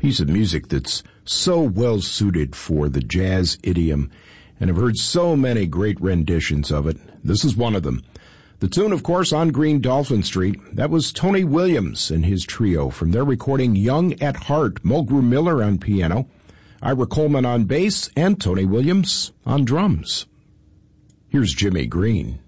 piece of music that's so well suited for the jazz idiom, and I've heard so many great renditions of it. This is one of them. The tune, of course, On Green Dolphin Street, that was Tony Williams and his trio from their recording Young at Heart. Mulgrew Miller on piano, Ira Coleman on bass, and Tony Williams on drums. Here's Jimmy Green.